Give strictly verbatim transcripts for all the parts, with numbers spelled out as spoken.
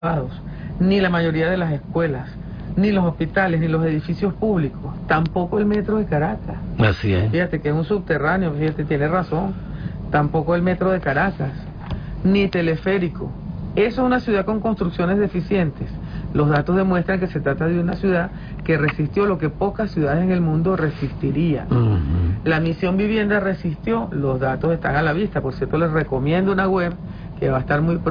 privados, ni la mayoría de las escuelas, ni los hospitales, ni los edificios públicos, tampoco el metro de Caracas. Así es. Fíjate que es un subterráneo, fíjate, tiene razón. Tampoco el metro de Caracas, ni teleférico. Eso es una ciudad con construcciones deficientes. Los datos demuestran que se trata de una ciudad que resistió lo que pocas ciudades en el mundo resistirían. Uh-huh. La misión vivienda resistió, los datos están a la vista. Por cierto, les recomiendo una web que va a estar muy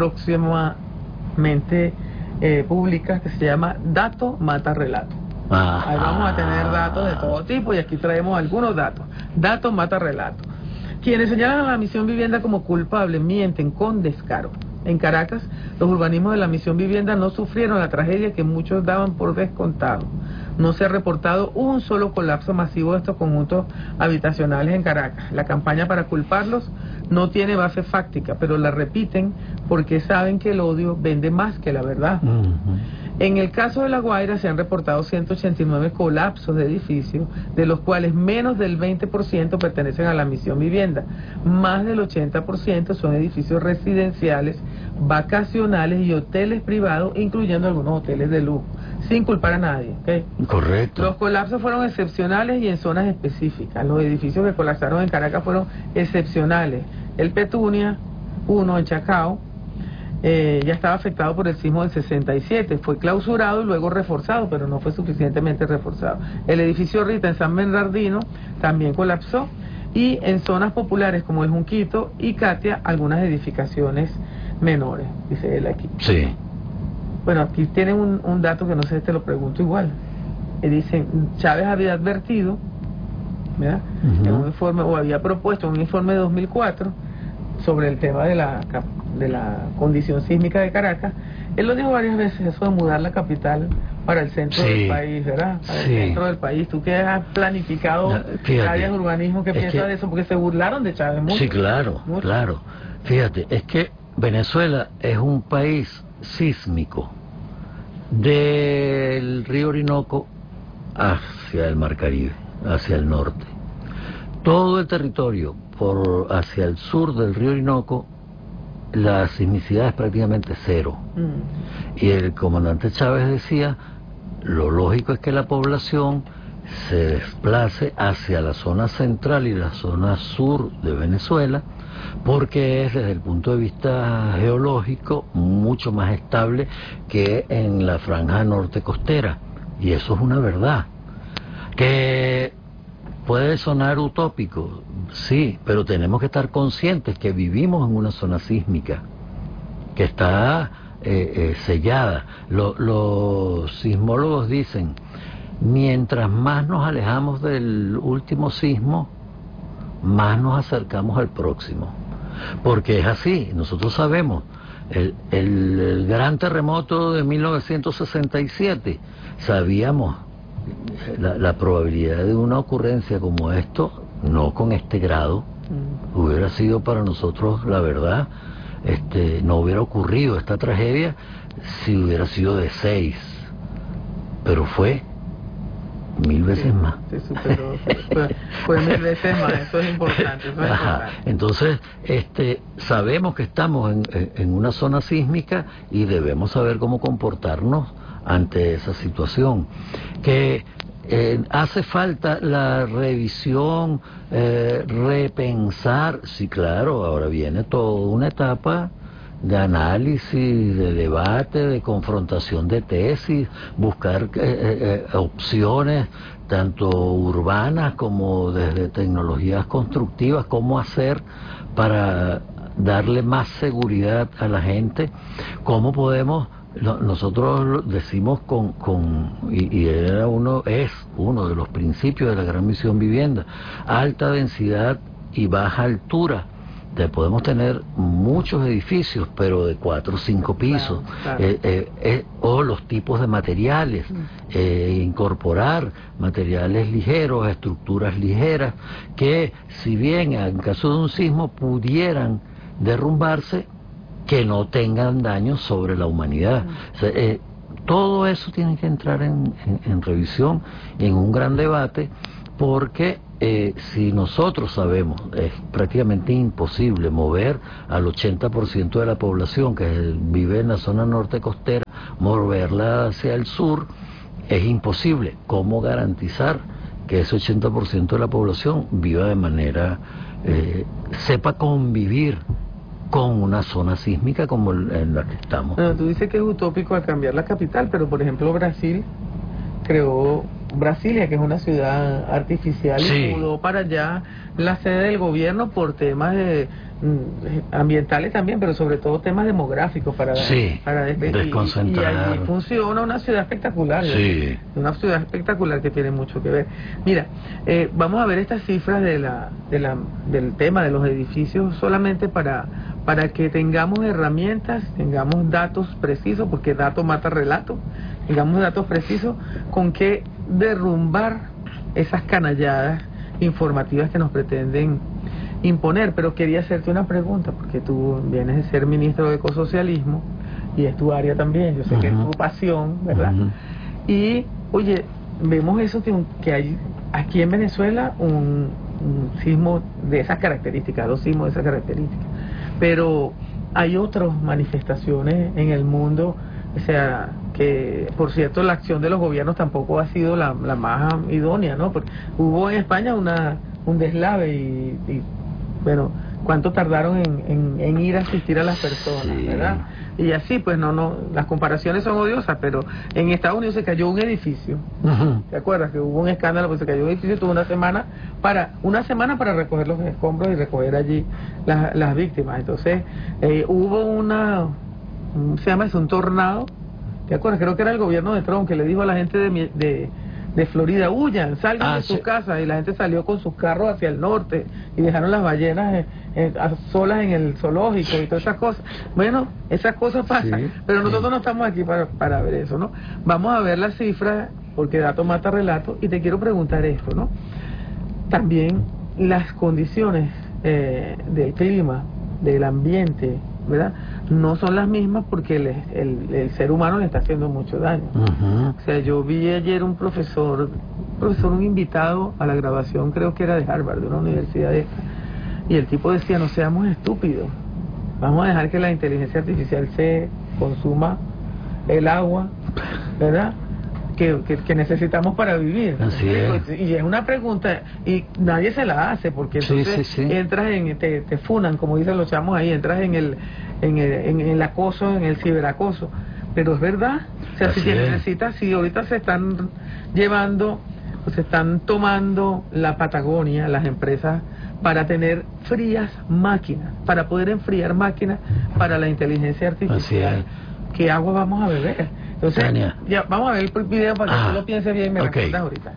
próximamente eh, pública, que se llama Dato Mata Relato. Ah, Ahí vamos a tener datos de todo tipo y aquí traemos algunos datos. Dato Mata Relato. Quienes señalan a la misión vivienda como culpable mienten con descaro. En Caracas, los urbanismos de la misión vivienda no sufrieron la tragedia que muchos daban por descontado. No se ha reportado un solo colapso masivo de estos conjuntos habitacionales en Caracas. La campaña para culparlos no tiene base fáctica, pero la repiten porque saben que el odio vende más que la verdad. Uh-huh. En el caso de La Guaira se han reportado ciento ochenta y nueve colapsos de edificios, de los cuales menos del veinte por ciento pertenecen a la misión vivienda. Más del ochenta por ciento son edificios residenciales, vacacionales y hoteles privados, incluyendo algunos hoteles de lujo, sin culpar a nadie. ¿Okay? Correcto. Los colapsos fueron excepcionales y en zonas específicas. Los edificios que colapsaron en Caracas fueron excepcionales. El Petunia, uno en Chacao, Eh, ya estaba afectado por el sismo del sesenta y siete, fue clausurado y luego reforzado, pero no fue suficientemente reforzado. El edificio Rita en San Bernardino también colapsó, y en zonas populares como el Junquito y Katia, algunas edificaciones menores, dice él aquí. Sí. Bueno, aquí tienen un, un dato que no sé, te lo pregunto igual. Eh, dicen, Chávez había advertido, ¿verdad? Uh-huh. En un informe, o había propuesto un informe de dos mil cuatro sobre el tema de la de la condición sísmica de Caracas. Él lo dijo varias veces, eso de mudar la capital para el centro sí, del país, ¿verdad? Para sí. el centro del país. ¿Tú qué has planificado no, áreas de urbanismo? ¿Qué piensas que, de eso? Porque se burlaron de Chávez mucho. Sí, claro, mucho. claro. Fíjate, es que Venezuela es un país sísmico del río Orinoco hacia el Mar Caribe, hacia el norte. Todo el territorio por hacia el sur del río Orinoco, la sismicidad es prácticamente cero. Mm. Y el comandante Chávez decía, lo lógico es que la población se desplace hacia la zona central y la zona sur de Venezuela, porque es desde el punto de vista geológico mucho más estable que en la franja norte costera. Y eso es una verdad. Que puede sonar utópico, sí, pero tenemos que estar conscientes que vivimos en una zona sísmica, que está eh, eh, sellada. Lo, los sismólogos dicen, mientras más nos alejamos del último sismo, más nos acercamos al próximo. Porque es así, nosotros sabemos, el, el, el gran terremoto de mil novecientos sesenta y siete, sabíamos La, la probabilidad de una ocurrencia como esto, no con este grado, mm. hubiera sido para nosotros, la verdad, este, no hubiera ocurrido esta tragedia si hubiera sido de seis, pero fue mil veces sí, más. Sí, superó, fue, fue mil veces más, eso es importante. Eso es Ajá. importante. Entonces, este, sabemos que estamos en, en una zona sísmica y debemos saber cómo comportarnos ante esa situación. Que eh, hace falta la revisión, eh, repensar, sí, claro, ahora viene toda una etapa de análisis, de debate, de confrontación de tesis, buscar eh, eh, opciones tanto urbanas como desde tecnologías constructivas, cómo hacer para darle más seguridad a la gente, cómo podemos. Nosotros decimos con, con y, y era uno, es uno de los principios de la gran misión vivienda, alta densidad y baja altura. De, podemos tener muchos edificios, pero de cuatro o cinco pisos, claro, claro. Eh, eh, eh, o los tipos de materiales, eh, incorporar materiales ligeros, estructuras ligeras, que si bien en caso de un sismo pudieran derrumbarse, que no tengan daño sobre la humanidad. O sea, eh, todo eso tiene que entrar en, en, en revisión, en un gran debate, porque eh, si nosotros sabemos, es prácticamente imposible mover al ochenta por ciento de la población que vive en la zona norte costera, moverla hacia el sur, es imposible. ¿Cómo garantizar que ese ochenta por ciento de la población viva de manera, eh, sepa convivir con una zona sísmica como en la que estamos? Bueno, tú dices que es utópico al cambiar la capital, pero por ejemplo Brasil creó Brasilia, que es una ciudad artificial, sí, y mudó para allá la sede del gobierno por temas de, mm, ambientales también, pero sobre todo temas demográficos para, sí, para desde, desconcentrar. Y, y allí funciona una ciudad espectacular, sí, una ciudad espectacular que tiene mucho que ver. Mira, eh, vamos a ver estas cifras de la, de la, del tema de los edificios solamente para, para que tengamos herramientas, tengamos datos precisos, porque dato mata relato, tengamos datos precisos con que derrumbar esas canalladas informativas que nos pretenden imponer. Pero quería hacerte una pregunta, porque tú vienes de ser ministro de ecosocialismo y es tu área también, yo sé uh-huh. que es tu pasión, ¿verdad? Uh-huh. Y, oye, vemos eso que, que hay aquí en Venezuela un, un sismo de esas características, dos sismos de esas características, pero hay otras manifestaciones en el mundo, o sea, que por cierto la acción de los gobiernos tampoco ha sido la, la más idónea, ¿no? Porque hubo en España una un deslave y, y bueno, ¿cuánto tardaron en, en, en ir a asistir a las personas, sí, verdad? Y así, pues no, no, las comparaciones son odiosas, pero en Estados Unidos se cayó un edificio, uh-huh. ¿te acuerdas? Que hubo un escándalo, pues se cayó un edificio, tuvo una semana para una semana para recoger los escombros y recoger allí las, las víctimas. Entonces, eh, hubo una, se llama eso, un tornado, ¿te acuerdas? Creo que era el gobierno de Trump que le dijo a la gente de, de de Florida, huyan, salgan ah, de sus sí. casas, y la gente salió con sus carros hacia el norte y dejaron las ballenas eh, eh, solas en el zoológico y todas esas cosas. Bueno, esas cosas pasan, sí, pero nosotros sí. no estamos aquí para, para ver eso, ¿no? Vamos a ver las cifras, porque dato mata relato, y te quiero preguntar esto, ¿no? También las condiciones eh, del clima, del ambiente, ¿verdad? No son las mismas porque el, el, el ser humano le está haciendo mucho daño. Uh-huh. O sea, yo vi ayer un profesor, profesor, un invitado a la grabación, creo que era de Harvard, de una universidad esta, y el tipo decía, no seamos estúpidos, vamos a dejar que la inteligencia artificial se consuma el agua, ¿verdad?, Que, que, que necesitamos para vivir. Así es. Y es una pregunta y nadie se la hace, porque entonces sí, sí, sí. entras en, te, te funan, como dicen los chamos ahí, entras en el, en el en el acoso, en el ciberacoso. Pero es verdad, o sea, Así si se necesita, si ahorita se están llevando, se están tomando la Patagonia, las empresas, para tener frías máquinas, para poder enfriar máquinas para la inteligencia artificial. ¿Qué agua vamos a beber? Entonces, Tania. ya, vamos a ver el video para que ah, tú lo pienses bien y me okay. respondas ahorita.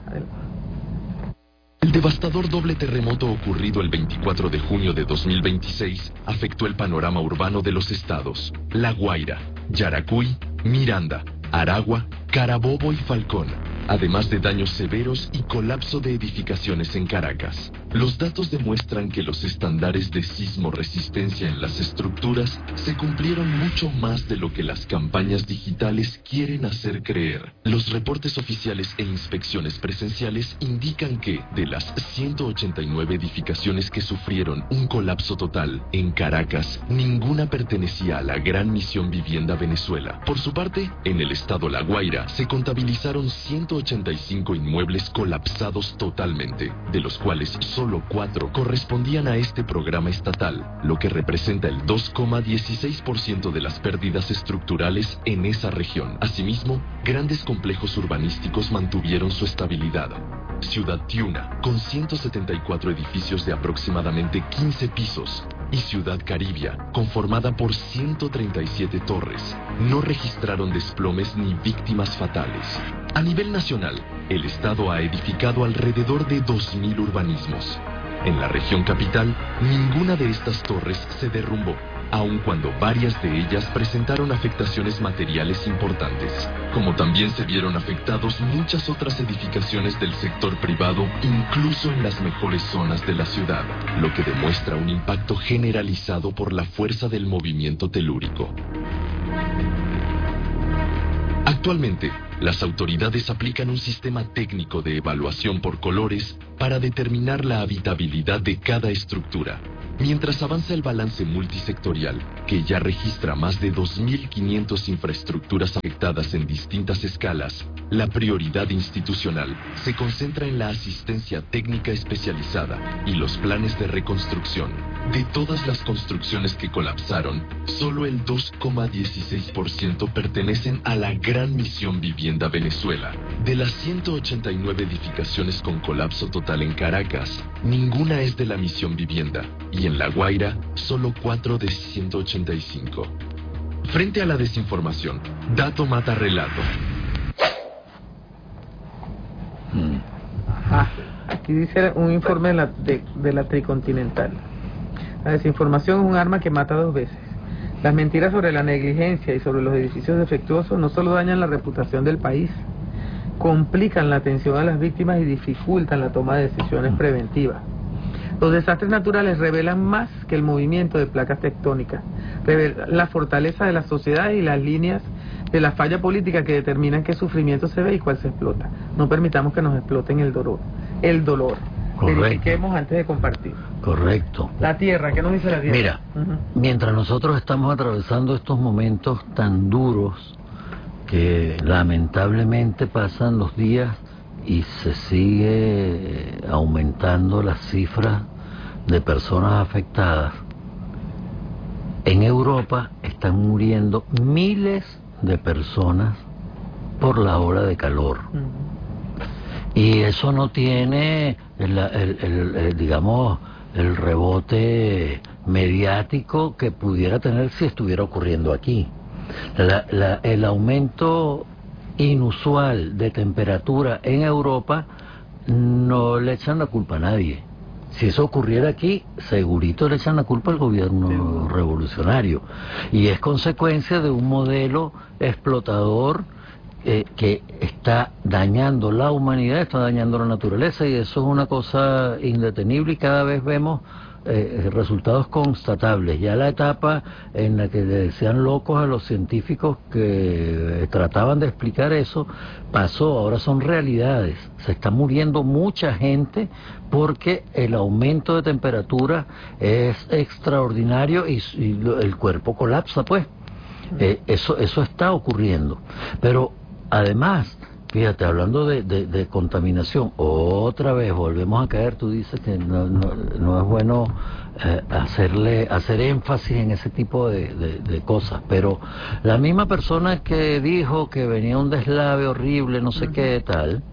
El devastador doble terremoto ocurrido el veinticuatro de junio de dos mil veintiséis afectó el panorama urbano de los estados La Guaira, Yaracuy, Miranda, Aragua, Carabobo y Falcón, además de daños severos y colapso de edificaciones en Caracas. Los datos demuestran que los estándares de sismo resistencia en las estructuras se cumplieron mucho más de lo que las campañas digitales quieren hacer creer. Los reportes oficiales e inspecciones presenciales indican que, de las ciento ochenta y nueve edificaciones que sufrieron un colapso total en Caracas, ninguna pertenecía a la Gran Misión Vivienda Venezuela. Por su parte, en el estado La Guaira se contabilizaron ciento ochenta y cinco inmuebles colapsados totalmente, de los cuales solo cuatro correspondían a este programa estatal, lo que representa el dos coma dieciséis por ciento de las pérdidas estructurales en esa región. Asimismo, grandes complejos urbanísticos mantuvieron su estabilidad. Ciudad Tiuna, con ciento setenta y cuatro edificios de aproximadamente quince pisos, y Ciudad Caribia, conformada por ciento treinta y siete torres, no registraron desplomes ni víctimas fatales. A nivel nacional, el Estado ha edificado alrededor de dos mil urbanismos. En la región capital, ninguna de estas torres se derrumbó, aun cuando varias de ellas presentaron afectaciones materiales importantes, como también se vieron afectados muchas otras edificaciones del sector privado, incluso en las mejores zonas de la ciudad, lo que demuestra un impacto generalizado por la fuerza del movimiento telúrico. Actualmente, las autoridades aplican un sistema técnico de evaluación por colores para determinar la habitabilidad de cada estructura. Mientras avanza el balance multisectorial, que ya registra más de dos mil quinientas infraestructuras afectadas en distintas escalas, la prioridad institucional se concentra en la asistencia técnica especializada y los planes de reconstrucción. De todas las construcciones que colapsaron, solo el dos coma dieciséis por ciento pertenecen a la Gran Misión Vivienda Venezuela. De las ciento ochenta y nueve edificaciones con colapso total en Caracas, ninguna es de la Misión Vivienda, y en La Guaira, solo cuatro de ciento ochenta y cinco. Frente a la desinformación, dato mata relato. Ah, aquí dice un informe de la, de, de la Tricontinental. La desinformación es un arma que mata dos veces. Las mentiras sobre la negligencia y sobre los edificios defectuosos no solo dañan la reputación del país, complican la atención a las víctimas y dificultan la toma de decisiones preventivas. Los desastres naturales revelan más que el movimiento de placas tectónicas, revelan la fortaleza de la sociedad y las líneas de la falla política que determinan qué sufrimiento se ve y cuál se explota. No permitamos que nos exploten el dolor. El dolor. Correcto. Verifiquemos antes de compartir. Correcto. La tierra, ¿qué nos dice la tierra? Mira, uh-huh. mientras nosotros estamos atravesando estos momentos tan duros que lamentablemente pasan los días y se sigue aumentando las cifras de personas afectadas, en Europa están muriendo miles de personas por la ola de calor. Uh-huh. Y eso no tiene el, el, el, el, digamos, el rebote mediático que pudiera tener si estuviera ocurriendo aquí. La, la, el aumento inusual de temperatura en Europa no le echan la culpa a nadie. Si eso ocurriera aquí, segurito le echan la culpa al gobierno revolucionario. Y es consecuencia de un modelo explotador eh, que está dañando la humanidad, está dañando la naturaleza, y eso es una cosa indetenible, y cada vez vemos eh, resultados constatables. Ya la etapa en la que le decían locos a los científicos que trataban de explicar eso pasó, ahora son realidades. Se está muriendo mucha gente porque el aumento de temperatura es extraordinario y, y el cuerpo colapsa, pues. Eh, eso, eso está ocurriendo. Pero además, fíjate, hablando de, de, de contaminación, otra vez volvemos a caer. Tú dices que no, no, no es bueno eh, hacerle hacer énfasis en ese tipo de, de, de cosas, pero la misma persona que dijo que venía un deslave horrible, no sé qué tal,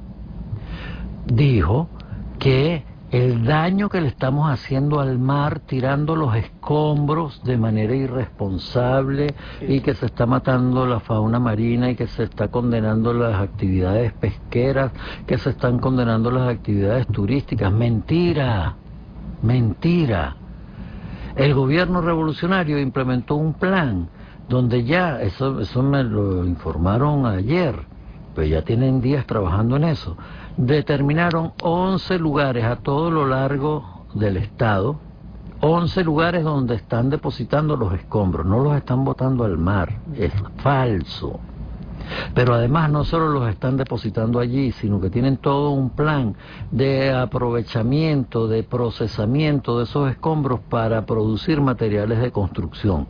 dijo que el daño que le estamos haciendo al mar tirando los escombros de manera irresponsable, sí, y que se está matando la fauna marina y que se está condenando las actividades pesqueras, que se están condenando las actividades turísticas. Mentira, mentira. El gobierno revolucionario implementó un plan donde ya, eso, eso me lo informaron ayer, pues ya tienen días trabajando en eso. Determinaron once lugares a todo lo largo del estado, once lugares donde están depositando los escombros, no los están botando al mar, es falso. Pero además no solo los están depositando allí, sino que tienen todo un plan de aprovechamiento, de procesamiento de esos escombros para producir materiales de construcción.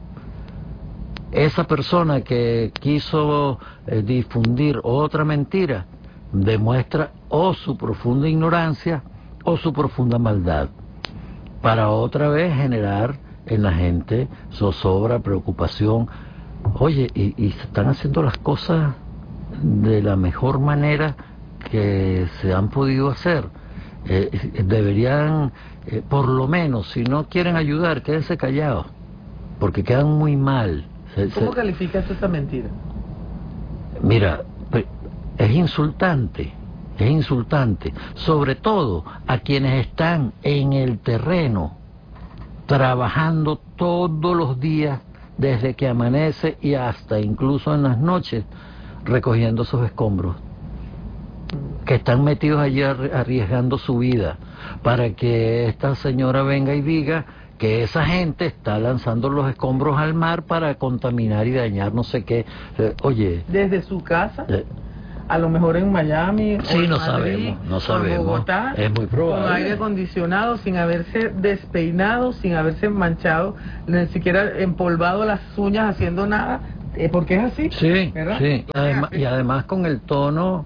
Esa persona que quiso eh, difundir otra mentira demuestra o su profunda ignorancia o su profunda maldad, para otra vez generar en la gente zozobra, preocupación. Oye, y, y se están haciendo las cosas de la mejor manera que se han podido hacer. Eh, deberían, eh, por lo menos, si no quieren ayudar, quédense callados, porque quedan muy mal. Se, ¿Cómo se... calificas esa mentira? Mira, es insultante, es insultante, sobre todo a quienes están en el terreno, trabajando todos los días, desde que amanece y hasta incluso en las noches, recogiendo esos escombros, que están metidos allí arriesgando su vida, para que esta señora venga y diga que esa gente está lanzando los escombros al mar para contaminar y dañar no sé qué. Eh, oye... ¿Desde su casa? Eh, a lo mejor en Miami, Sí, o en no Madrid, sabemos, no o en sabemos. Bogotá, Es muy probable. con aire acondicionado, sin haberse despeinado, sin haberse manchado, ni siquiera empolvado las uñas haciendo nada, eh, porque es así, Sí, ¿verdad? sí. Porque es Además, así. y además con el tono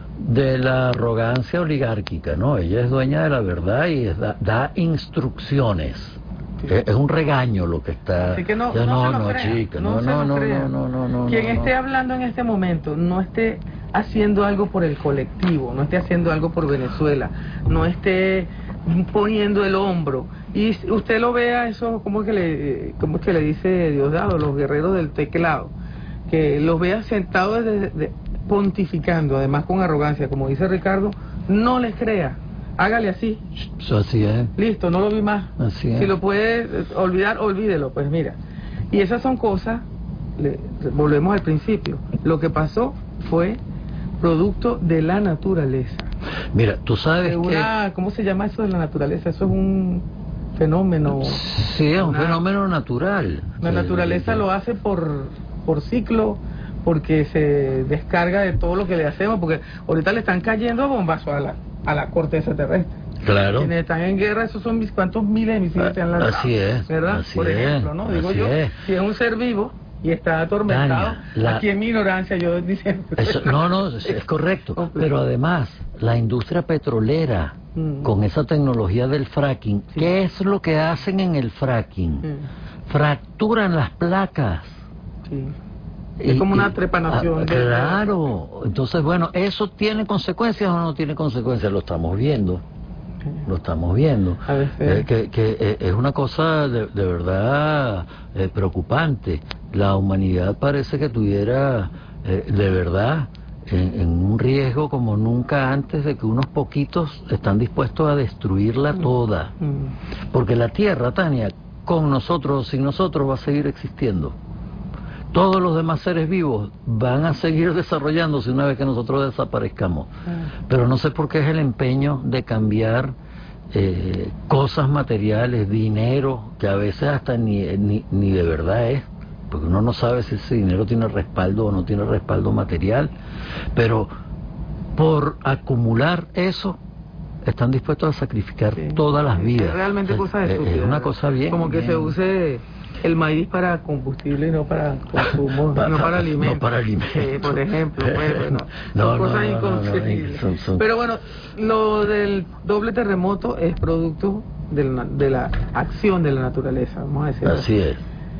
de la arrogancia oligárquica, ¿no? Ella es dueña de la verdad y es- da, da instrucciones. Sí. Es, es un regaño lo que está... Así que no, Ya, no, no, se lo no, crea, chica, no, no, se no, lo no, crea. no, no, no, Quien no, esté no. hablando en este momento no esté haciendo algo por el colectivo, no esté haciendo algo por Venezuela, no esté poniendo el hombro. Y si usted lo vea, eso, ¿cómo es que le, cómo es que le dice Diosdado, los guerreros del teclado? Que los vea sentados desde, de- pontificando, además con arrogancia, como dice Ricardo, no les crea. Hágale así. Eso así es. Listo, no lo vi más. Así es. Si lo puede eh, olvidar, olvídelo, pues mira. Y esas son cosas, le- volvemos al principio. Lo que pasó fue producto de la naturaleza. Mira, tú sabes De que... una, ¿cómo se llama eso de la naturaleza? Eso es un fenómeno. Sí, es un una- fenómeno natural. La Sí, naturaleza sí, sí. lo hace por, por ciclo, porque se descarga de todo lo que le hacemos, porque ahorita le están cayendo bombazos a la, a la corteza terrestre. Claro. Quienes están en guerra, esos son mis cuántos miles de misiles se han lanzado. Así es, ¿verdad? así Por es, ejemplo, ¿no? Digo así yo, es. si es un ser vivo y está atormentado, Tania, la- aquí en mi ignorancia yo diciendo... Eso- no, no, es, es correcto. Completo. Pero además, la industria petrolera, Mm. con esa tecnología del fracking, Sí. ¿qué es lo que hacen en el fracking? Mm, Fracturan las placas. sí. Y- Es como una y- trepanación. ah, de- claro. Entonces, bueno, ¿eso tiene consecuencias o no tiene consecuencias? Lo estamos viendo. Lo estamos viendo. A veces. Eh, que, que eh, es una cosa de, de verdad eh, preocupante. La humanidad parece que tuviera eh, de verdad en, en un riesgo como nunca antes, de que unos poquitos están dispuestos a destruirla toda. Mm. Porque la Tierra, Tania, con nosotros o sin nosotros, va a seguir existiendo. Todos los demás seres vivos van a seguir desarrollándose una vez que nosotros desaparezcamos. Ah. Pero no sé por qué es el empeño de cambiar eh, cosas materiales, dinero, que a veces hasta ni, ni, ni de verdad es, porque uno no sabe si ese dinero tiene respaldo o no tiene respaldo material, pero por acumular eso están dispuestos a sacrificar Sí. todas las vidas. Es realmente Es- cosa es, estúpida. es una cosa bien. Como que bien. se use el maíz para combustible y no para consumo, Pa- no pa- para no alimento. para alimento. Sí, por ejemplo, pues, bueno, No, son no, cosas no, no, no, inconcebibles. son- son- Pero bueno, lo del doble terremoto es producto de la, de la acción de la naturaleza, vamos a decir. Así es.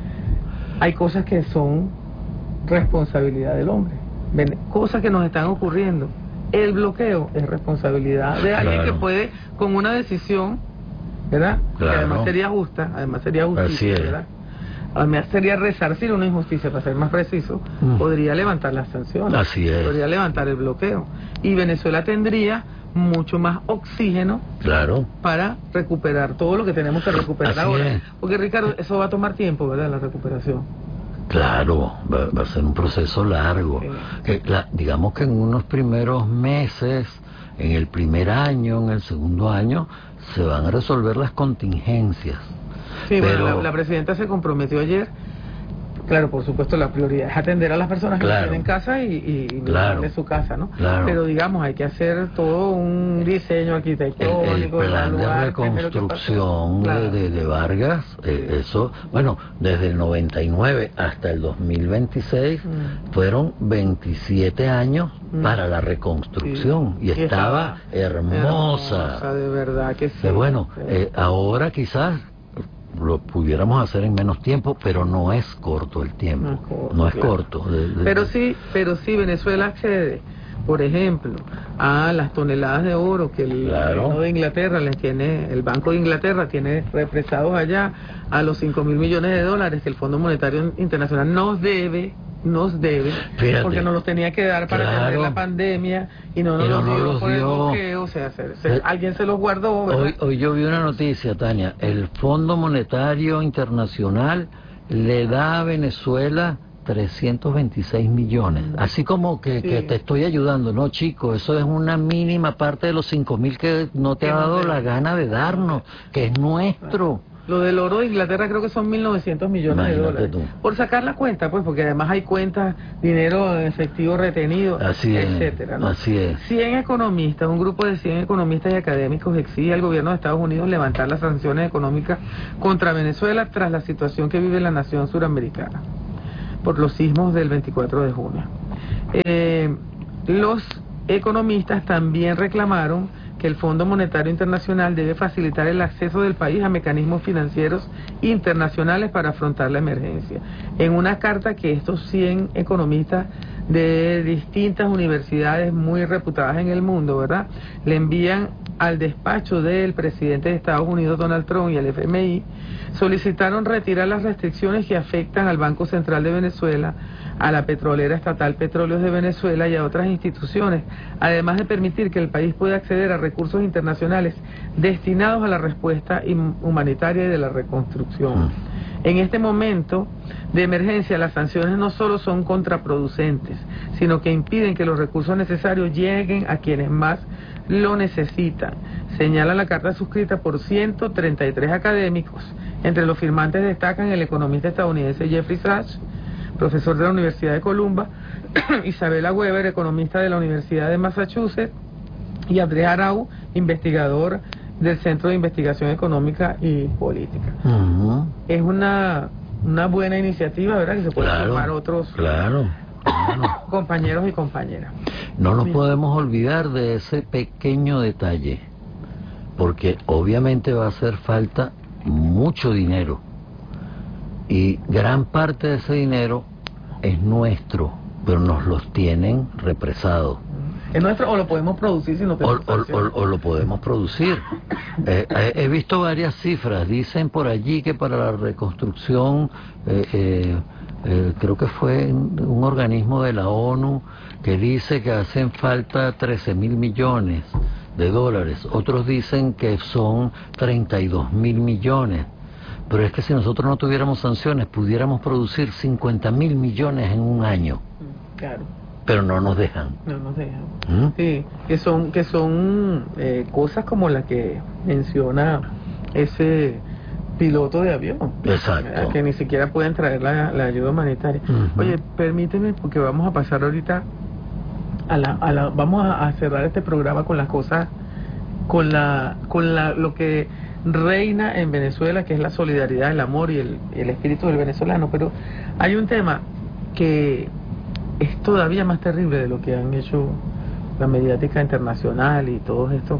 Hay cosas que son responsabilidad del hombre, ven, cosas que nos están ocurriendo. El bloqueo es responsabilidad de alguien Claro. que puede, con una decisión, ¿verdad? Claro. Que además sería justa, además sería Así justicia, es. ¿verdad? Además sería resarcir una injusticia, para ser más preciso, Mm. podría levantar las sanciones, Así es. podría levantar el bloqueo. Y Venezuela tendría mucho más oxígeno Claro. para recuperar todo lo que tenemos que recuperar Así ahora. es. Porque Ricardo, eso va a tomar tiempo, ¿verdad? La recuperación. Claro, va, va a ser un proceso largo. Sí. Que, la- digamos que en unos primeros meses, en el primer año, en el segundo año, se van a resolver las contingencias. Sí, Pero- bueno, la, la presidenta se comprometió ayer. Claro, por supuesto, la prioridad es atender a las personas que Claro. tienen casa y, y, y Claro. de su casa, ¿no? Claro. Pero digamos, hay que hacer todo un diseño El, el arquitectónico. plan de evaluar primero qué reconstrucción pasó. de, Claro. de- de Vargas, eh, Sí. eso, bueno, desde el noventa y nueve hasta el dos mil veintiséis Mm. fueron veintisiete años Mm. para la reconstrucción Sí. y estaba hermosa. hermosa, de verdad que sí. Que bueno, Sí. eh, ahora quizás lo pudiéramos hacer en menos tiempo, pero no es corto el tiempo, No es corto, no es claro. corto. De- de- Pero sí, pero sí, Venezuela accede, por ejemplo, a las toneladas de oro que el Claro. Reino de Inglaterra les tiene, el Banco de Inglaterra tiene represados allá, a los cinco mil millones de dólares que el Fondo Monetario Internacional nos debe, nos debe, Fíjate. porque nos los tenía que dar para Claro. atender la pandemia y no nos Y no los nos dio los por el dio. bloqueo, o sea, se- se- Eh, alguien se los guardó, ¿verdad? Hoy, hoy yo vi una noticia, Tania. El Fondo Monetario Internacional le da a Venezuela trescientos veintiséis millones. Así como que, Sí. que te estoy ayudando. No, chico, eso es una mínima parte de los cinco mil que no te Que ha no dado te- la gana de darnos, que es nuestro. Lo del oro de Inglaterra creo que son mil novecientos millones de Imagínate dólares. tú. Por sacar la cuenta, pues, porque además hay cuentas, dinero en efectivo retenido, Así es, etcétera, ¿no? así es. cien economistas, un grupo de cien economistas y académicos exige al gobierno de Estados Unidos levantar las sanciones económicas contra Venezuela tras la situación que vive la nación suramericana por los sismos del veinticuatro de junio. Eh, los economistas también reclamaron que el Fondo Monetario Internacional debe facilitar el acceso del país a mecanismos financieros internacionales para afrontar la emergencia. En una carta que estos cien economistas de distintas universidades muy reputadas en el mundo, ¿verdad?, le envían al despacho del presidente de Estados Unidos, Donald Trump, y al F M I, solicitaron retirar las restricciones que afectan al Banco Central de Venezuela, a la petrolera estatal Petróleos de Venezuela y a otras instituciones, además de permitir que el país pueda acceder a recursos internacionales destinados a la respuesta humanitaria y de la reconstrucción. Mm. En este momento de emergencia, las sanciones no solo son contraproducentes, sino que impiden que los recursos necesarios lleguen a quienes más lo necesitan, señala la carta suscrita por ciento treinta y tres académicos. Entre los firmantes destacan el economista estadounidense Jeffrey Sachs, profesor de la Universidad de Columbia, Isabella Weber, economista de la Universidad de Massachusetts, y Andrés Arau, investigador del Centro de Investigación Económica y Política. Uh-huh. Es una una buena iniciativa, ¿verdad?, que se pueden claro, sumar otros claro, claro. compañeros y compañeras. No nos podemos olvidar de ese pequeño detalle, porque obviamente va a hacer falta mucho dinero, y gran parte de ese dinero es nuestro, pero nos los tienen represados. ¿Es nuestro o lo podemos producir si no tenemos o, o, o, o lo podemos producir? Eh, he, he visto varias cifras. Dicen por allí que para la reconstrucción, eh, eh, eh, creo que fue un organismo de la ONU que dice que hacen falta trece mil millones de dólares. Otros dicen que son treinta y dos mil millones. Pero es que si nosotros no tuviéramos sanciones, pudiéramos producir cincuenta mil millones en un año. Claro. Pero no nos dejan. No nos dejan. ¿Mm? Sí, que son que son eh, cosas como la que menciona ese piloto de avión. Exacto. Que ni siquiera pueden traer la, la ayuda humanitaria. Uh-huh. Oye, permíteme, porque vamos a pasar ahorita a la, a la vamos a, a cerrar este programa con las cosas, con la con la lo que reina en Venezuela, que es la solidaridad, el amor y el, el espíritu del venezolano. Pero hay un tema que es todavía más terrible de lo que han hecho la mediática internacional y todos estos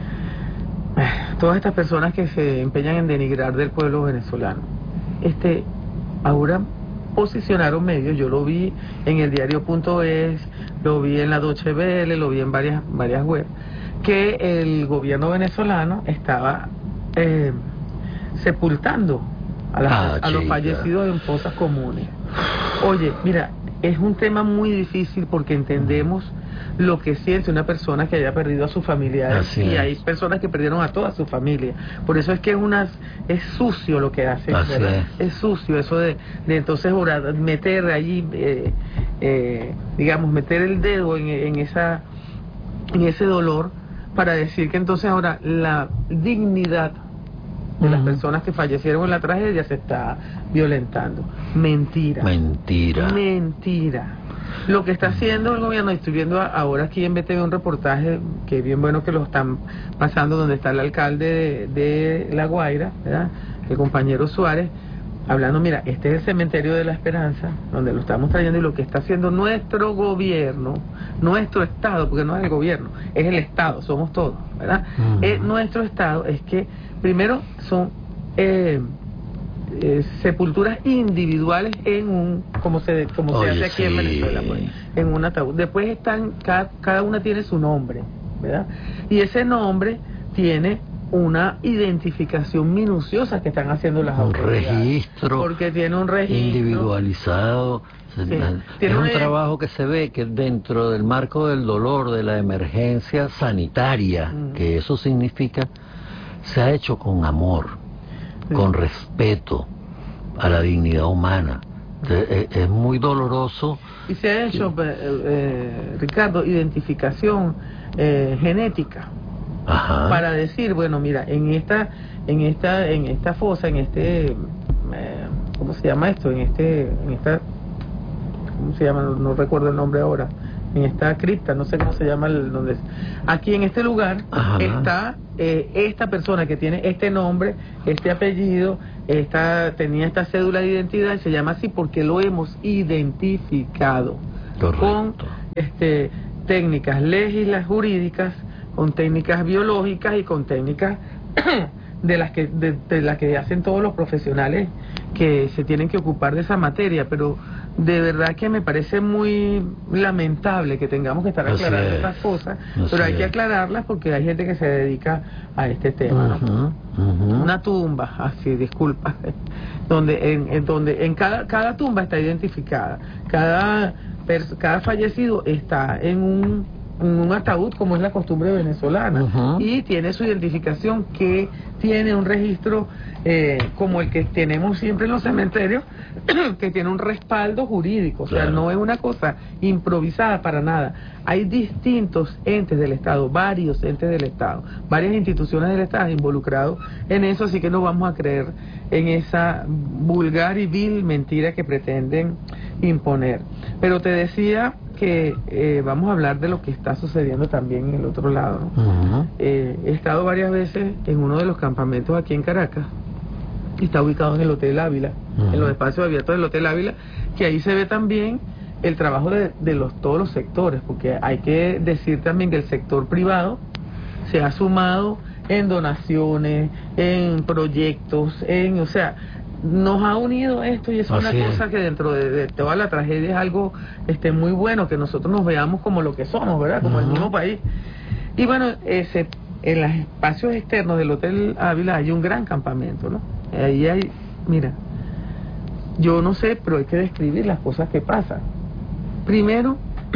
todas estas personas que se empeñan en denigrar del pueblo venezolano. Este ahora posicionaron medios, yo lo vi en el diario punto es, lo vi en la Deutsche Welle, lo vi en varias varias webs, que el gobierno venezolano estaba eh, sepultando a, las, ah, a los fallecidos en fosas comunes. Oye, mira, es un tema muy difícil porque entendemos lo que siente una persona que haya perdido a sus familiares. Así y es. Hay personas que perdieron a toda su familia. Por eso es que es una es sucio lo que hacen, ¿verdad? Es. es sucio eso de, de entonces orar, meter allí, eh, eh, digamos, meter el dedo en, en esa en ese dolor para decir que entonces ahora la dignidad de uh-huh. las personas que fallecieron en la tragedia se está violentando. Mentira. Mentira. Mentira. Lo que está haciendo el gobierno, estoy viendo ahora aquí en B T V un reportaje que es bien bueno que lo están pasando, donde está el alcalde de, de La Guaira, ¿verdad?, el compañero Suárez, hablando, mira, este es el cementerio de la Esperanza, donde lo estamos trayendo, y lo que está haciendo nuestro gobierno, nuestro Estado, porque no es el gobierno, es el Estado, somos todos, ¿verdad? Uh-huh. Eh, nuestro Estado es que, primero, son eh, eh, sepulturas individuales en un, como se como Oye, se hace aquí sí. en Venezuela, pues, en un ataúd. Después están, cada, cada una tiene su nombre, ¿verdad? Y ese nombre tiene una identificación minuciosa que están haciendo las autoridades. Un registro. Porque tiene un registro individualizado. Sí. Es un trabajo que se ve que dentro del marco del dolor, de la emergencia sanitaria, mm. que eso significa, se ha hecho con amor, sí. con respeto a la dignidad humana. Es, es muy doloroso. Y se ha hecho, eh, eh, Ricardo, identificación eh, genética Ajá. para decir, bueno, mira, en esta, en esta, en esta fosa, en este, eh, ¿cómo se llama esto? En este, en esta, ¿cómo se llama? No, no recuerdo el nombre ahora. En esta cripta, no sé cómo se llama el, donde es. Aquí en este lugar Ajá. está eh, esta persona que tiene este nombre, este apellido, esta tenía esta cédula de identidad y se llama así porque lo hemos identificado. Correcto. Con este técnicas legislativas jurídicas, con técnicas biológicas y con técnicas de las que de, de las que hacen todos los profesionales que se tienen que ocupar de esa materia, pero de verdad que me parece muy lamentable que tengamos que estar Así aclarando es. estas cosas, Así pero hay que es. aclararlas porque hay gente que se dedica a este tema, ¿no? Ujú, ujú. Una tumba, así, disculpa, donde en, en donde en cada cada tumba está identificada, cada pers- cada fallecido está en un en un ataúd como es la costumbre venezolana, Ujú. y tiene su identificación que tiene un registro eh, como el que tenemos siempre en los cementerios, que tiene un respaldo jurídico, o sea, Claro. no es una cosa improvisada para nada. Hay distintos entes del Estado, varios entes del Estado, varias instituciones del Estado involucrados en eso, así que no vamos a creer en esa vulgar y vil mentira que pretenden imponer. Pero te decía que eh, vamos a hablar de lo que está sucediendo también en el otro lado, ¿no? Ujú. Eh, he estado varias veces en uno de los campamentos aquí en Caracas, está ubicado en el Hotel Ávila, Ujú. en los espacios abiertos del Hotel Ávila, que ahí se ve también el trabajo de, de los todos los sectores, porque hay que decir también que el sector privado se ha sumado en donaciones, en proyectos, en, o sea, nos ha unido esto y es una Así es. cosa que dentro de, de toda la tragedia es algo este muy bueno, que nosotros nos veamos como lo que somos, ¿verdad? Como el Ujú. mismo país. Y bueno, ese, en los espacios externos del Hotel Ávila hay un gran campamento, ¿no? Ahí hay, mira, yo no sé, pero hay que describir las cosas que pasan. Primero,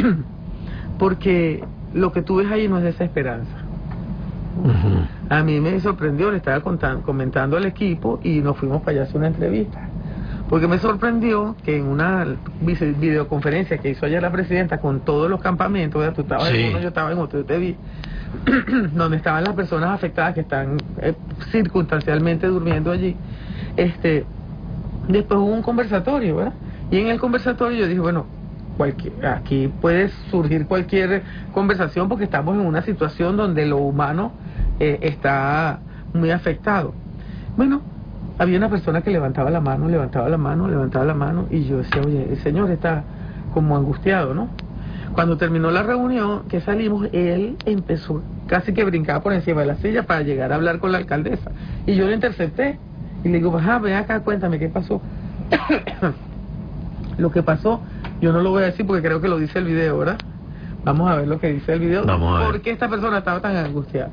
porque lo que tú ves ahí no es desesperanza. Ujú. A mí me sorprendió, le estaba contan- comentando al equipo y nos fuimos para allá a hacer una entrevista. Porque me sorprendió que en una vice- videoconferencia que hizo ayer la presidenta con todos los campamentos, ¿verdad? Tú estabas Sí. en uno, yo estaba en otro, yo te vi, donde estaban las personas afectadas que están eh, circunstancialmente durmiendo allí. Este, después hubo un conversatorio, ¿verdad? Y en el conversatorio yo dije, bueno, cualquier, aquí puede surgir cualquier conversación porque estamos en una situación donde lo humano eh, está muy afectado. Bueno, había una persona que levantaba la mano, levantaba la mano, levantaba la mano, y yo decía, oye, el señor está como angustiado, ¿no? Cuando terminó la reunión, que salimos, él empezó casi que brincaba por encima de la silla para llegar a hablar con la alcaldesa. Y yo lo intercepté y le digo, ajá, ven acá, cuéntame qué pasó. Lo que pasó, yo no lo voy a decir porque creo que lo dice el video, ¿verdad? Vamos a ver lo que dice el video. Vamos a ver. ¿Por qué esta persona estaba tan angustiada?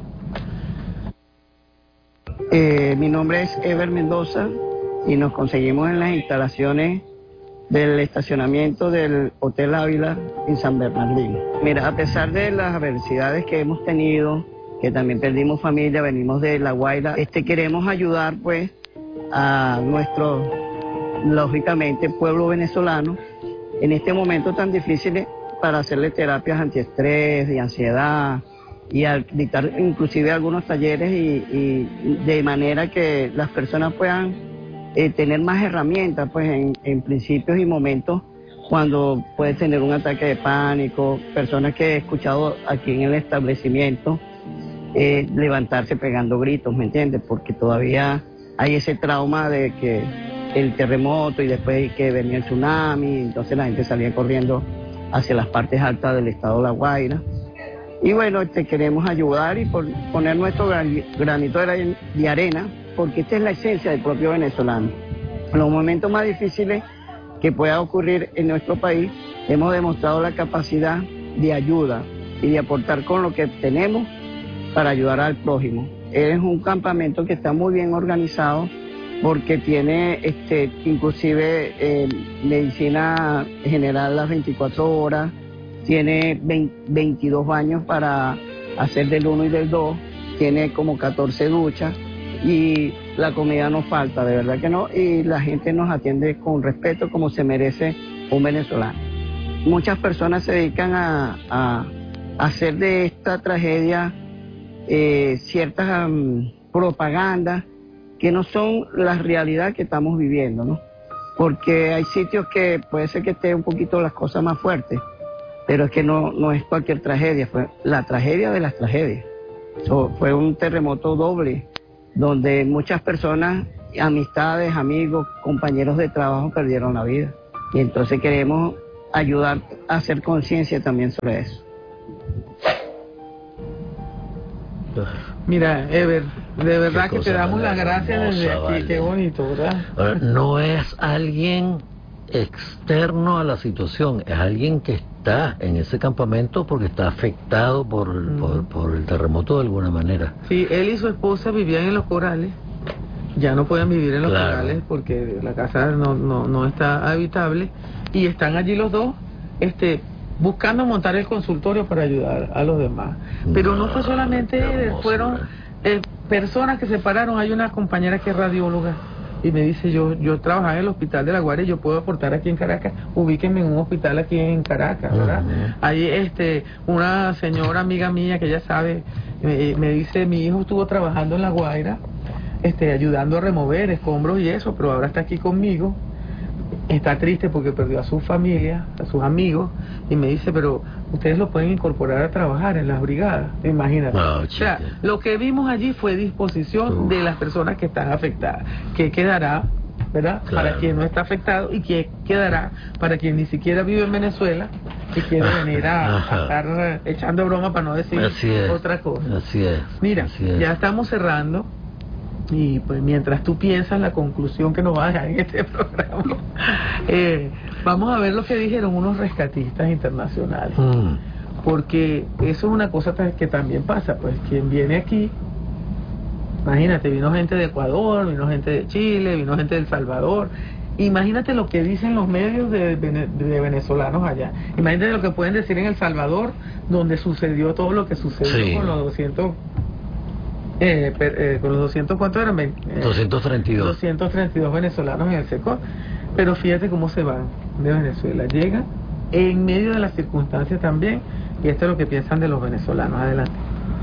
Eh, mi nombre es Ever Mendoza y nos conseguimos en las instalaciones del estacionamiento del Hotel Ávila en San Bernardino. Mira, a pesar de las adversidades que hemos tenido, que también perdimos familia, venimos de La Guaira, este, queremos ayudar pues a nuestro, lógicamente, pueblo venezolano en este momento tan difícil para hacerle terapias antiestrés y ansiedad, y al dictar inclusive algunos talleres y, y de manera que las personas puedan eh, tener más herramientas pues en, en principios y momentos cuando puede tener un ataque de pánico, personas que he escuchado aquí en el establecimiento eh, levantarse pegando gritos, ¿me entiendes? Porque todavía hay ese trauma de que el terremoto y después que venía el tsunami, entonces la gente salía corriendo hacia las partes altas del estado de La Guaira. Y bueno, te queremos ayudar y por poner nuestro gran- granito de, de arena, porque esta es la esencia del propio venezolano. En los momentos más difíciles que pueda ocurrir en nuestro país, hemos demostrado la capacidad de ayuda y de aportar con lo que tenemos para ayudar al prójimo. Es un campamento que está muy bien organizado porque tiene este, inclusive eh, medicina general las veinticuatro horas, tiene veintidós baños para hacer del uno y del dos, tiene como catorce duchas y la comida no falta, de verdad que no, y la gente nos atiende con respeto como se merece un venezolano. Muchas personas se dedican a, a hacer de esta tragedia eh, ciertas um, propagandas que no son la realidad que estamos viviendo, ¿no? Porque hay sitios que puede ser que esté un poquito las cosas más fuertes, pero es que no, no es cualquier tragedia, fue la tragedia de las tragedias. So, fue un terremoto doble, donde muchas personas, amistades, amigos, compañeros de trabajo perdieron la vida. Y entonces queremos ayudar a hacer conciencia también sobre eso. Mira, Ever, de verdad Qué que te cosa damos las gracias hermosa, desde aquí, vale. qué bonito, ¿verdad? Ahora, no es alguien externo a la situación, es alguien que está en ese campamento porque está afectado por, Mm. por, por el terremoto de alguna manera. Sí, él y su esposa vivían en los corales, ya no pueden vivir en los Claro. corales porque la casa no, no, no está habitable, y están allí los dos, este... buscando montar el consultorio para ayudar a los demás. Pero no fue solamente Qué él, hermoso, fueron eh, personas que se pararon. Hay una compañera que es radióloga y me dice, yo yo trabajaba en el hospital de La Guardia y yo puedo aportar aquí en Caracas, ubíquenme en un hospital aquí en Caracas, ¿verdad? Uh-huh. Hay este, una señora amiga mía que ya sabe, me, me dice, mi hijo estuvo trabajando en La Guaira, este, ayudando a remover escombros y eso, pero ahora está aquí conmigo. Está triste porque perdió a su familia, a sus amigos, y me dice, pero ustedes lo pueden incorporar a trabajar en las brigadas, imagínate. No, o sea, chica. lo que vimos allí fue disposición Uf. de las personas que están afectadas. ¿Qué quedará, verdad? Claro. Para quien no está afectado, y qué quedará para quien ni siquiera vive en Venezuela y quiere venir a, a estar eh, echando broma, para no decir Así es, otra cosa. así es. Mira, así es. ya estamos cerrando. Y pues mientras tú piensas la conclusión que nos va a dejar en este programa, eh, vamos a ver lo que dijeron unos rescatistas internacionales. Mm. Porque eso es una cosa que también pasa, pues quien viene aquí, imagínate, vino gente de Ecuador, vino gente de Chile, vino gente de El Salvador. Imagínate lo que dicen los medios de, de, de venezolanos allá. Imagínate lo que pueden decir en El Salvador, donde sucedió todo lo que sucedió Sí. con los doscientos... Eh, per, eh, con los doscientos, ¿cuántos eran? Eh, doscientos treinta y dos. doscientos treinta y dos venezolanos en el SECOR. Pero fíjate cómo se van de Venezuela. Llegan en medio de las circunstancias también, y esto es lo que piensan de los venezolanos. Adelante.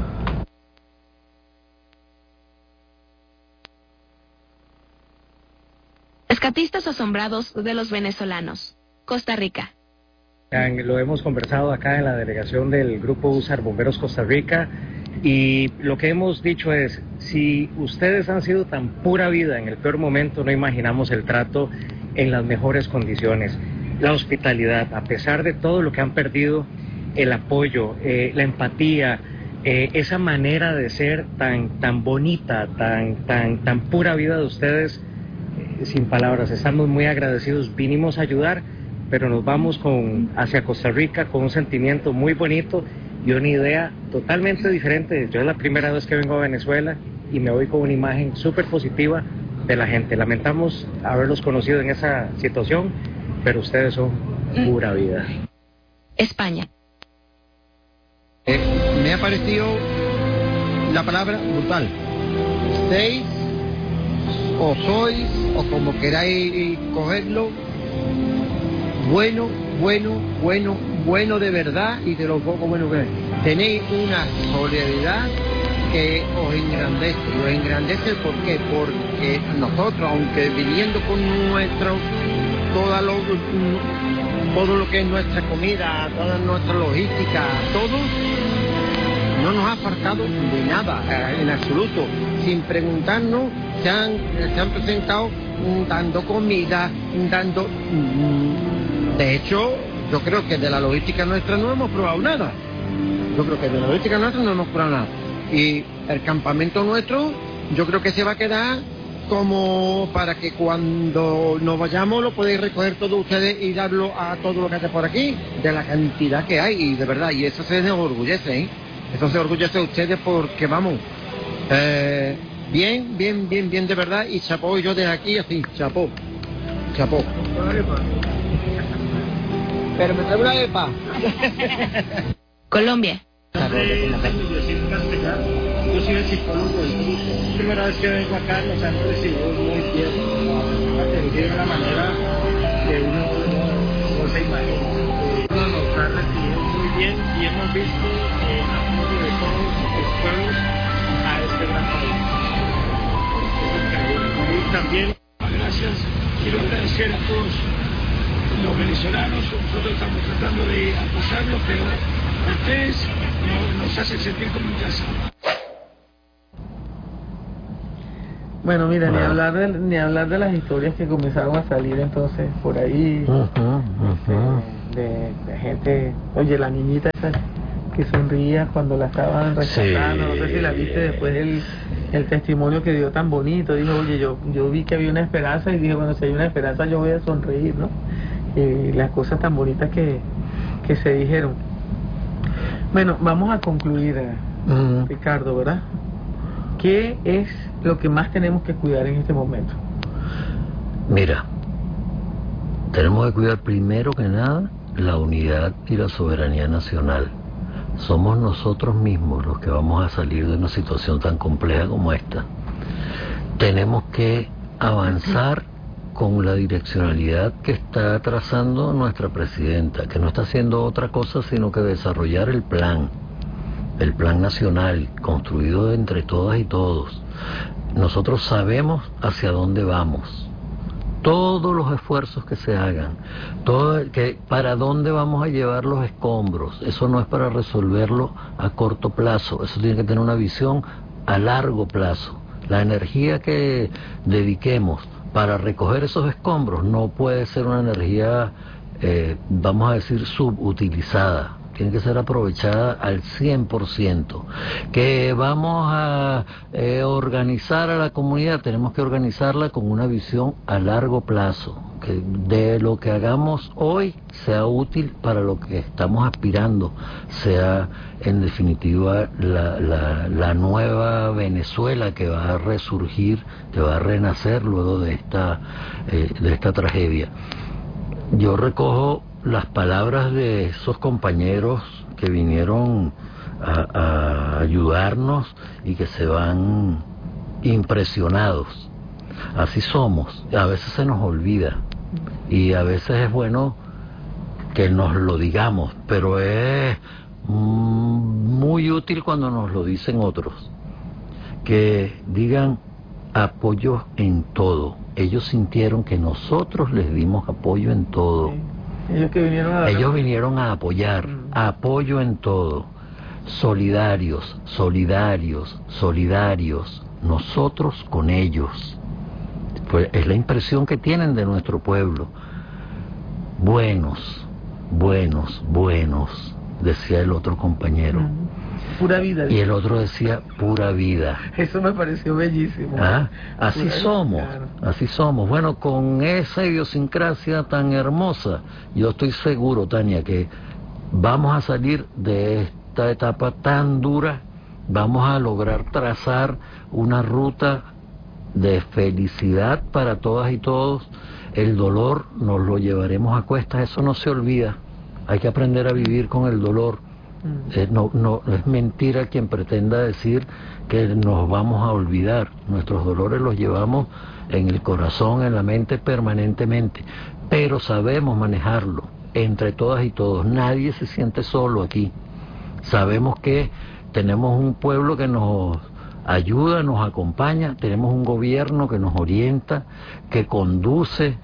Rescatistas asombrados de los venezolanos. Costa Rica. Lo hemos conversado acá en la delegación del Grupo USAR Bomberos Costa Rica, y lo que hemos dicho es, si ustedes han sido tan pura vida en el peor momento, no imaginamos el trato en las mejores condiciones. La hospitalidad, a pesar de todo lo que han perdido, el apoyo, eh, la empatía, eh, esa manera de ser tan, tan bonita, tan, tan, tan pura vida de ustedes, eh, sin palabras, estamos muy agradecidos. Vinimos a ayudar, pero nos vamos con hacia Costa Rica con un sentimiento muy bonito y una idea totalmente diferente. Yo es la primera vez que vengo a Venezuela y me voy con una imagen súper positiva de la gente. Lamentamos haberlos conocido en esa situación, pero ustedes son pura vida. España. Eh, me ha parecido la palabra brutal. Seis, o sois, o como queráis cogerlo, bueno, bueno, bueno, bueno de verdad, y de lo poco bueno que es. Tenéis una solidaridad que os engrandece. Y os engrandece ¿por qué? Porque nosotros, aunque viviendo con nuestro, toda lo, todo lo que es nuestra comida, toda nuestra logística, todo, no nos ha faltado de nada, eh, en absoluto. Sin preguntarnos, se han, se han presentado mm, dando comida, dando... Mm, de hecho, yo creo que de la logística nuestra no hemos probado nada. Yo creo que de la logística nuestra no hemos probado nada. Y el campamento nuestro, yo creo que se va a quedar como para que cuando nos vayamos lo podéis recoger todos ustedes y darlo a todo lo que hace por aquí, de la cantidad que hay, y de verdad, y eso se enorgullece, ¿eh? Eso se orgullece de ustedes porque, vamos, eh, bien, bien, bien, bien de verdad, y chapó yo desde aquí así, chapó, chapó. Pero me trae una arepa. Colombia. Yo soy el psicólogo y la primera vez que vengo acá nos han recibido muy bien, atendido de una manera que uno no se imagina. Nos han recibido muy bien y hemos visto el apoyo de todos pueblos a este gran país. Y también, gracias, quiero agradecer a todos los venezolanos. Nosotros estamos tratando de apoyarlos, pero ustedes nos, nos hacen sentir como en casa. Bueno, mira, Bueno. ni hablar de ni hablar de las historias que comenzaron a salir entonces por ahí, Ujú, ujú. de, de gente, oye, la niñita esa que sonría cuando la estaban rescatando, Sí. no sé si la viste después el, el testimonio que dio tan bonito, dijo, oye, yo yo vi que había una esperanza y dije, bueno, si hay una esperanza yo voy a sonreír, ¿no? Y las cosas tan bonitas que, que se dijeron. Bueno, vamos a concluir, eh, Ujú. Ricardo, ¿verdad? ¿Qué es lo que más tenemos que cuidar en este momento? Mira, tenemos que cuidar primero que nada la unidad y la soberanía nacional. Somos nosotros mismos los que vamos a salir de una situación tan compleja como esta. Tenemos que avanzar con la direccionalidad que está trazando nuestra presidenta, que no está haciendo otra cosa sino que desarrollar el plan, el plan nacional, construido entre todas y todos. Nosotros sabemos hacia dónde vamos. Todos los esfuerzos que se hagan, todo, que, para dónde vamos a llevar los escombros, eso no es para resolverlo a corto plazo, eso tiene que tener una visión a largo plazo. La energía que dediquemos para recoger esos escombros no puede ser una energía, eh, vamos a decir, subutilizada. Tiene que ser aprovechada al cien por ciento. Que vamos a eh, organizar a la comunidad, tenemos que organizarla con una visión a largo plazo. Que de lo que hagamos hoy sea útil para lo que estamos aspirando, sea en definitiva la, la, la nueva Venezuela que va a resurgir, que va a renacer luego de esta, eh, de esta tragedia. Yo recojo las palabras de esos compañeros que vinieron a, a ayudarnos y que se van impresionados. Así somos, a veces se nos olvida y a veces es bueno que nos lo digamos, pero es muy útil cuando nos lo dicen otros, que digan apoyo en todo. Ellos sintieron que nosotros les dimos apoyo en todo. Sí. Ellos que vinieron a... Ellos vinieron a apoyar, Mm. apoyo en todo. Solidarios, solidarios, solidarios. Nosotros con ellos. Pues es la impresión que tienen de nuestro pueblo. Buenos, buenos, buenos, decía el otro compañero. Mm. Pura vida. Y el otro decía pura vida. Eso me pareció bellísimo. ¿Ah? Así Pura- somos, claro. así somos. Bueno, con esa idiosincrasia tan hermosa, yo estoy seguro, Tania, que vamos a salir de esta etapa tan dura, vamos a lograr trazar una ruta de felicidad para todas y todos. El dolor nos lo llevaremos a cuestas, eso no se olvida. Hay que aprender a vivir con el dolor. Eh, no, no es mentira quien pretenda decir que nos vamos a olvidar. Nuestros dolores los llevamos en el corazón, en la mente permanentemente, pero sabemos manejarlo entre todas y todos. Nadie se siente solo aquí. Sabemos que tenemos un pueblo que nos ayuda, nos acompaña, tenemos un gobierno que nos orienta, que conduce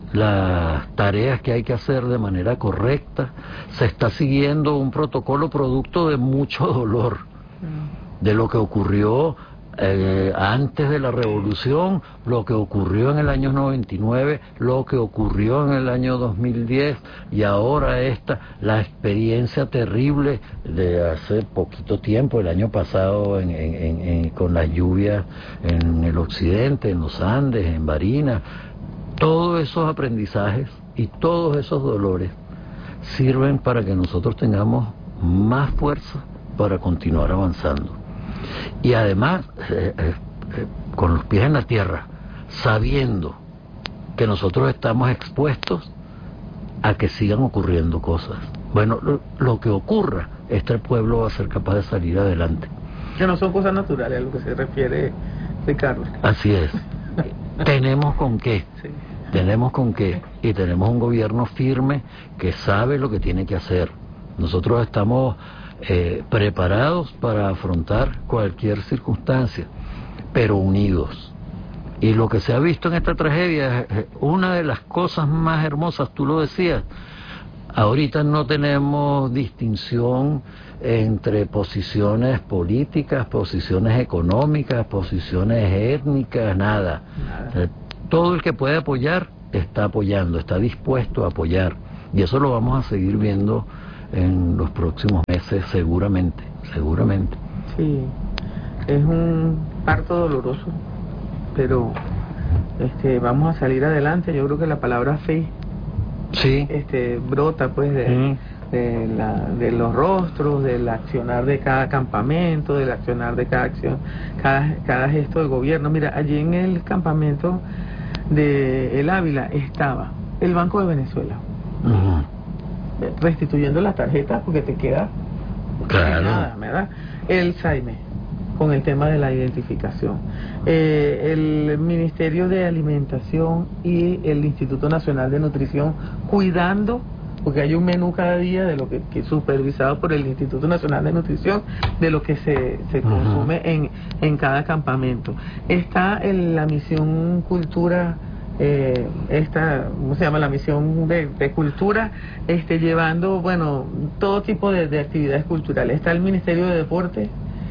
las tareas que hay que hacer de manera correcta. Se está siguiendo un protocolo producto de mucho dolor, de lo que ocurrió eh, antes de la revolución, lo que ocurrió en el año noventa y nueve, lo que ocurrió en el año dos mil diez y ahora esta, la experiencia terrible de hace poquito tiempo, el año pasado en, en, en, en, con las lluvias en el occidente, en los Andes, en Barinas. Todos esos aprendizajes y todos esos dolores sirven para que nosotros tengamos más fuerza para continuar avanzando. Y además, eh, eh, eh, con los pies en la tierra, sabiendo que nosotros estamos expuestos a que sigan ocurriendo cosas. Bueno, lo, lo que ocurra, este pueblo va a ser capaz de salir adelante. Que no son cosas naturales a lo que se refiere Ricardo. Así es. Tenemos con qué. Sí. Tenemos con qué. Y tenemos un gobierno firme que sabe lo que tiene que hacer. Nosotros estamos eh, preparados para afrontar cualquier circunstancia, pero unidos. Y lo que se ha visto en esta tragedia es una de las cosas más hermosas, tú lo decías. Ahorita no tenemos distinción entre posiciones políticas, posiciones económicas, posiciones étnicas, nada. nada. Todo el que puede apoyar está apoyando, está dispuesto a apoyar. Y eso lo vamos a seguir viendo en los próximos meses, seguramente, seguramente. Sí, es un parto doloroso, pero este, vamos a salir adelante. Yo creo que la palabra fe sí. este, brota pues de, mm. de, la, de los rostros, del accionar de cada campamento, del accionar de cada acción, cada, cada gesto de gobierno. Mira, allí en el campamento de El Ávila estaba el Banco de Venezuela, uh-huh. restituyendo las tarjetas porque te queda claro. nada, ¿verdad? El Saime con el tema de la identificación, eh, el Ministerio de Alimentación y el Instituto Nacional de Nutrición cuidando, porque hay un menú cada día de lo que, que supervisado por el Instituto Nacional de Nutrición, de lo que se, se uh-huh. consume en, en cada campamento. Está en la misión cultura, eh, esta, ¿cómo se llama? La misión de, de cultura, este, llevando, bueno, todo tipo de, de actividades culturales. Está el Ministerio de Deporte,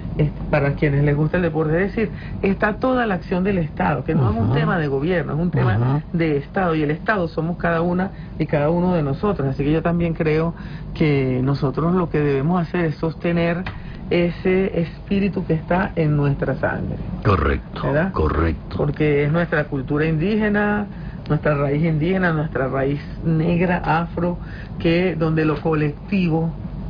para quienes les gusta el deporte, es decir, está toda la acción del Estado, que no uh-huh. es un tema de gobierno, es un tema uh-huh. de Estado, y el Estado somos cada una y cada uno de nosotros. Así que yo también creo que nosotros lo que debemos hacer es sostener ese espíritu que está en nuestra sangre. Correcto, ¿verdad? Correcto. Porque es nuestra cultura indígena, nuestra raíz indígena, nuestra raíz negra, afro, que donde lo colectivo,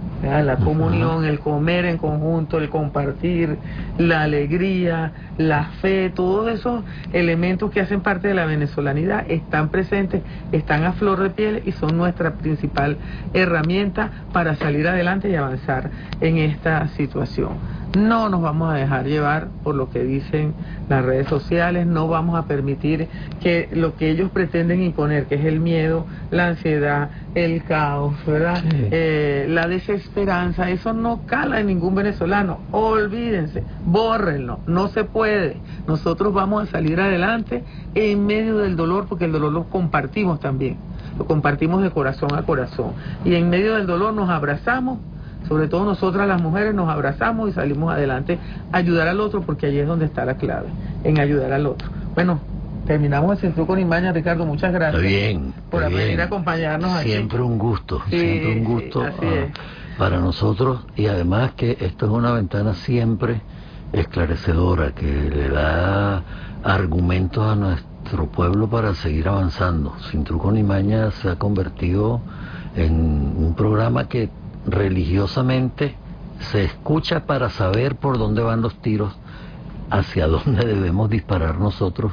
la comunión, el comer en conjunto, el compartir, la alegría, la fe, todos esos elementos que hacen parte de la venezolanidad están presentes, están a flor de piel y son nuestra principal herramienta para salir adelante y avanzar en esta situación. No nos vamos a dejar llevar por lo que dicen las redes sociales, no vamos a permitir que lo que ellos pretenden imponer, que es el miedo, la ansiedad, el caos, ¿verdad? Sí. Eh, la desesperanza, eso no cala en ningún venezolano. Olvídense, bórrenlo, no se puede. Nosotros vamos a salir adelante en medio del dolor, porque el dolor lo compartimos también, lo compartimos de corazón a corazón. Y en medio del dolor nos abrazamos, sobre todo nosotras las mujeres nos abrazamos y salimos adelante a ayudar al otro, porque allí es donde está la clave, en ayudar al otro. Bueno, terminamos el Sin Truco ni Maña, Ricardo, muchas gracias. Está bien, por está venir bien. a acompañarnos aquí. Siempre un gusto, sí, siempre un gusto sí, así uh, es. para nosotros, y además que esto es una ventana siempre esclarecedora, que le da argumentos a nuestro pueblo para seguir avanzando. Sin Truco ni Maña se ha convertido en un programa que religiosamente se escucha para saber por dónde van los tiros, hacia dónde debemos disparar nosotros.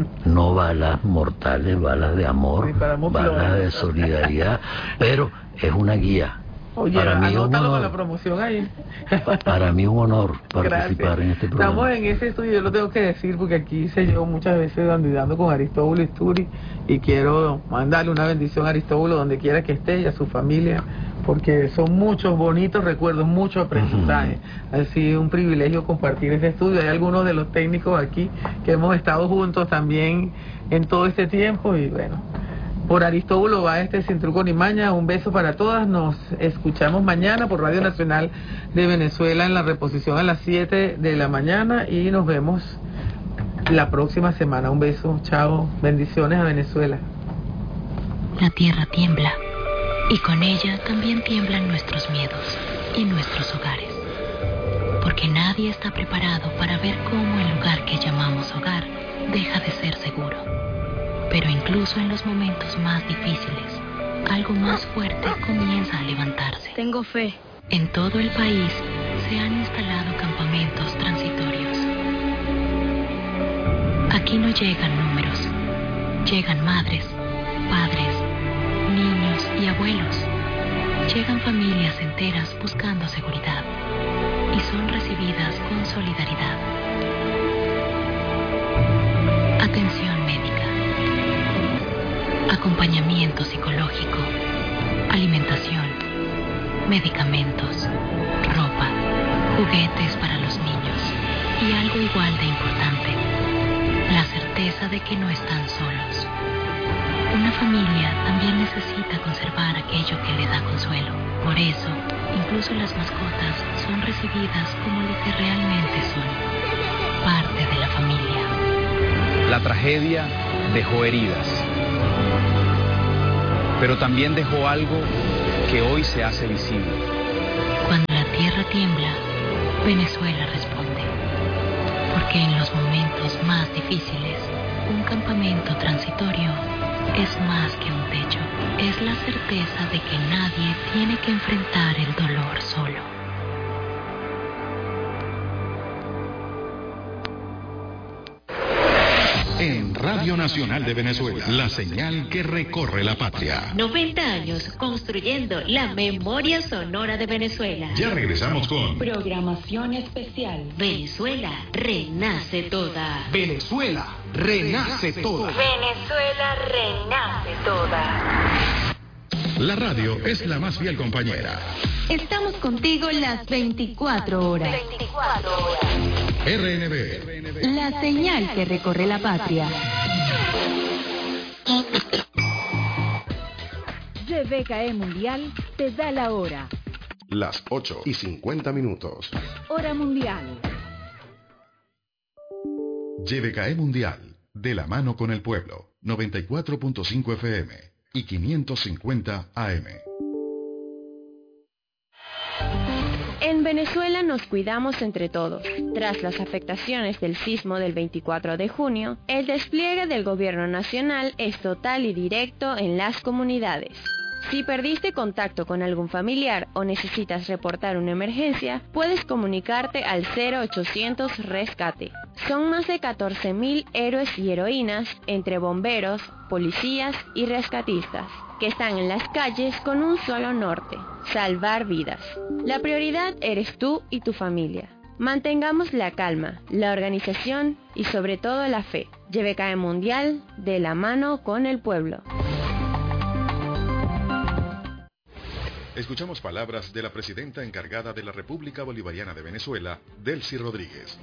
No balas mortales, balas de amor, balas de solidaridad, pero es una guía. Oye, para mí un honor, con la promoción ahí. Para mí un honor participar Gracias. en este programa. Estamos en ese estudio, yo lo tengo que decir, porque aquí se llevo muchas veces dando con Aristóbulo Isturi, y quiero mandarle una bendición a Aristóbulo donde quiera que esté, y a su familia, porque son muchos bonitos recuerdos, mucho aprendizaje. Uh-huh. Ha sido un privilegio compartir este estudio. Hay algunos de los técnicos aquí que hemos estado juntos también en todo este tiempo, y bueno, por Aristóbulo va este Sin Truco ni Maña. Un beso para todas. Nos escuchamos mañana por Radio Nacional de Venezuela en la reposición a las siete de la mañana, y nos vemos la próxima semana. Un beso, chao, bendiciones a Venezuela. La tierra tiembla, y con ella también tiemblan nuestros miedos y nuestros hogares, porque nadie está preparado para ver cómo el lugar que llamamos hogar deja de ser seguro. Pero incluso en los momentos más difíciles, algo más fuerte comienza a levantarse. Tengo fe. En todo el país se han instalado campamentos transitorios. Aquí no llegan números, llegan madres, padres, niños y abuelos. Llegan familias enteras buscando seguridad, y son recibidas con solidaridad. Atención médica, acompañamiento psicológico, alimentación, medicamentos, juguetes para los niños y algo igual de importante, la certeza de que no están solos. Una familia también necesita conservar aquello que le da consuelo. Por eso, incluso las mascotas son recibidas como lo que realmente son, parte de la familia. La tragedia dejó heridas, pero también dejó algo que hoy se hace visible. Cuando la tierra tiembla, Venezuela responde. Porque en los momentos más difíciles, un campamento transitorio es más que un techo. Es la certeza de que nadie tiene que enfrentar el dolor solo. En Radio Nacional de Venezuela, la señal que recorre la patria. noventa años construyendo la memoria sonora de Venezuela. Ya regresamos con programación especial. Venezuela renace toda. Venezuela renace toda. Venezuela renace toda. La radio es la más fiel compañera. Estamos contigo las veinticuatro horas. veinticuatro horas. R N B. La señal que recorre la patria. Y V K E Mundial te da la hora. Las ocho y cincuenta minutos. Hora mundial. Y V K E Mundial, de la mano con el pueblo. noventa y cuatro punto cinco F M y quinientos cincuenta A M. En Venezuela nos cuidamos entre todos. Tras las afectaciones del sismo del veinticuatro de junio, el despliegue del gobierno nacional es total y directo en las comunidades. Si perdiste contacto con algún familiar o necesitas reportar una emergencia, puedes comunicarte al cero ochocientos Rescate. Son más de catorce mil héroes y heroínas entre bomberos, policías y rescatistas, que están en las calles con un solo norte: salvar vidas. La prioridad eres tú y tu familia. Mantengamos la calma, la organización y sobre todo la fe. Y V K E Mundial, de la mano con el pueblo. Escuchamos palabras de la presidenta encargada de la República Bolivariana de Venezuela, Delcy Rodríguez.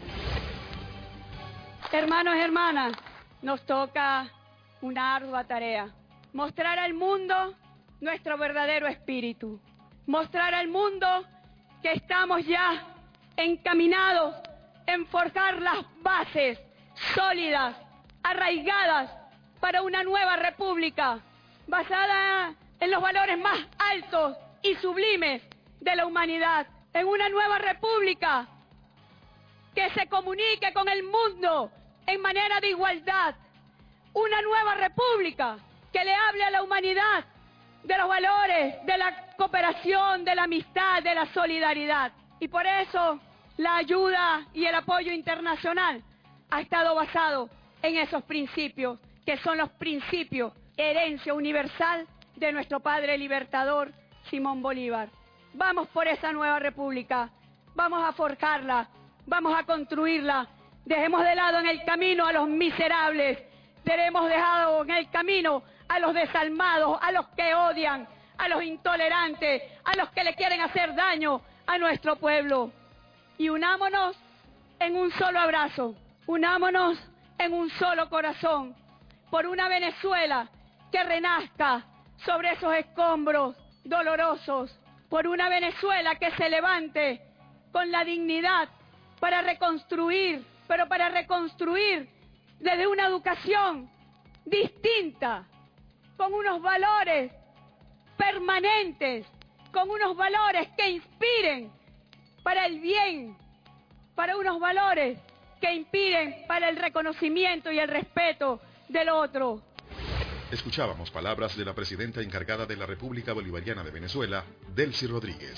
Hermanos y hermanas, nos toca una ardua tarea: mostrar al mundo nuestro verdadero espíritu, mostrar al mundo que estamos ya encaminados en forjar las bases sólidas, arraigadas para una nueva república, basada en los valores más altos y sublimes de la humanidad, en una nueva república que se comunique con el mundo en manera de igualdad, una nueva república que le hable a la humanidad de los valores, de la cooperación, de la amistad, de la solidaridad. Y por eso la ayuda y el apoyo internacional ha estado basado en esos principios, que son los principios, herencia universal de nuestro padre libertador Simón Bolívar. Vamos por esa nueva república, vamos a forjarla, vamos a construirla. Dejemos de lado en el camino a los miserables, dejemos dejado en el camino a los desalmados, a los que odian, a los intolerantes, a los que le quieren hacer daño a nuestro pueblo. Y unámonos en un solo abrazo, unámonos en un solo corazón, por una Venezuela que renazca sobre esos escombros dolorosos, por una Venezuela que se levante con la dignidad para reconstruir, pero para reconstruir desde una educación distinta, con unos valores permanentes, con unos valores que inspiren para el bien, para unos valores que inspiren para el reconocimiento y el respeto del otro. Escuchábamos palabras de la presidenta encargada de la República Bolivariana de Venezuela, Delcy Rodríguez.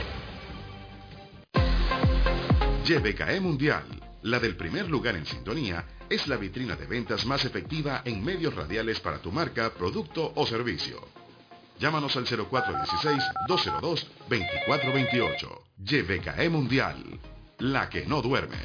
Y V K E Mundial, la del primer lugar en sintonía, es la vitrina de ventas más efectiva en medios radiales para tu marca, producto o servicio. Llámanos al cero cuatro uno seis, dos cero dos, dos cuatro dos ocho. Y V K E Mundial, la que no duerme.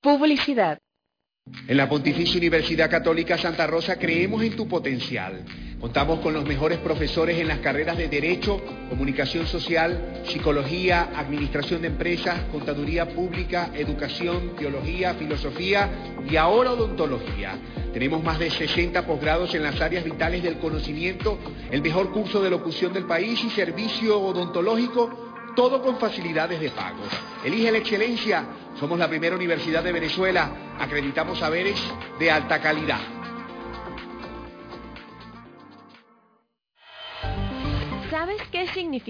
Publicidad. En la Pontificia Universidad Católica Santa Rosa creemos en tu potencial. Contamos con los mejores profesores en las carreras de Derecho, Comunicación Social, Psicología, Administración de Empresas, Contaduría Pública, Educación, Teología, Filosofía y ahora Odontología. Tenemos más de sesenta posgrados en las áreas vitales del conocimiento, el mejor curso de locución del país y servicio odontológico, todo con facilidades de pago. Elige la excelencia. Somos la primera universidad de Venezuela. Acreditamos saberes de alta calidad. ¿Sabes qué significa